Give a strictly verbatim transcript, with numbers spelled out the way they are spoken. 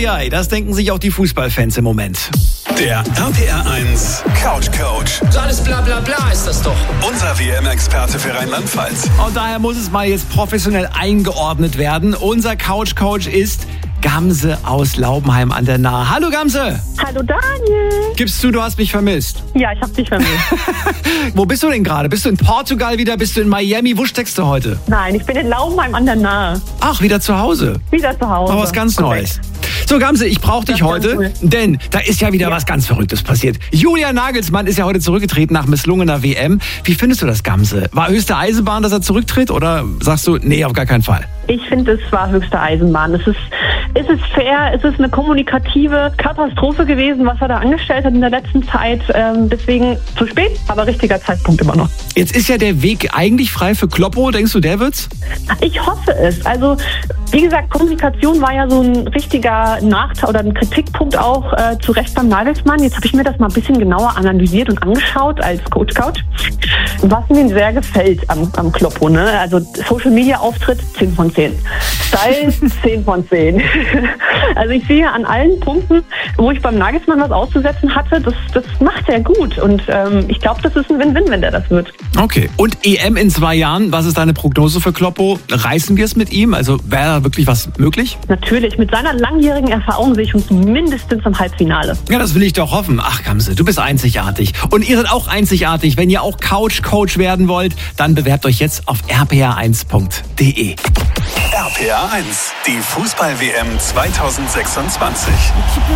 Eieiei, das denken sich auch die Fußballfans im Moment. Der R P R eins Couch Coach. So alles bla bla bla ist das doch. Unser W M-Experte für Rheinland-Pfalz. Und daher muss es mal jetzt professionell eingeordnet werden. Unser Couch Coach ist Gamse aus Laubenheim an der Nahe. Hallo Gamse! Hallo Daniel! Gibst du, du hast mich vermisst? Ja, ich hab dich vermisst. Wo bist du denn gerade? Bist du in Portugal wieder? Bist du in Miami? Wo steckst du heute? Nein, ich bin in Laubenheim an der Nahe. Ach, wieder zu Hause. Wieder zu Hause. Aber was ganz Okay. Neues. So Gamse, ich brauche dich Das ist heute, ganz cool. denn da ist ja wieder Ja. was ganz Verrücktes passiert. Julian Nagelsmann ist ja heute zurückgetreten nach misslungener W M. Wie findest du das, Gamse? War höchste Eisenbahn, dass er zurücktritt, oder sagst du, nee, auf gar keinen Fall? Ich finde, es war höchste Eisenbahn. Es ist, es ist fair, es ist eine kommunikative Katastrophe gewesen, was er da angestellt hat in der letzten Zeit. Ähm, deswegen zu spät, aber richtiger Zeitpunkt immer noch. Jetzt ist ja der Weg eigentlich frei für Kloppo. Denkst du, der wird's? Ich hoffe es. Also, wie gesagt, Kommunikation war ja so ein richtiger Nachteil oder ein Kritikpunkt auch äh, zu Recht beim Nagelsmann. Jetzt habe ich mir das mal ein bisschen genauer analysiert und angeschaut als Coach Couch. Was mir sehr gefällt am, am Kloppo, ne? Also Social Media Auftritt zehn von zehn. Style zehn von zehn. Also ich sehe an allen Punkten, wo ich beim Nagelsmann was auszusetzen hatte, das, das macht er gut. Und ähm, ich glaube, das ist ein Win-Win, wenn der das wird. Okay. Und E M in zwei Jahren, was ist deine Prognose für Kloppo? Reißen wir es mit ihm? Also wäre da wirklich was möglich? Natürlich, mit seiner langjährigen Erfahrung sehe ich uns mindestens im Halbfinale. Ja, das will ich doch hoffen. Ach, Gamse, du bist einzigartig. Und ihr seid auch einzigartig. Wenn ihr auch Couch-Coach werden wollt, dann bewerbt euch jetzt auf r p r eins punkt d e. R P R eins, die Fußball-W M zwanzig sechsundzwanzig.